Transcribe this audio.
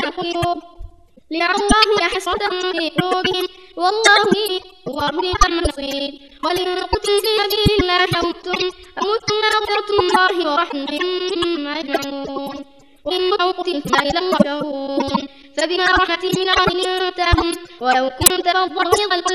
القلوب ليرى الله حسرة في قلوبهم والله هو بكم نصير ولن قتل في سبيل الله أمتم مغفرة الله ورحمة مما يجمعون وإن قتلتم إلى الله فبما رحمة من الله لنت لهم ولو كنت فظا غليظ القلب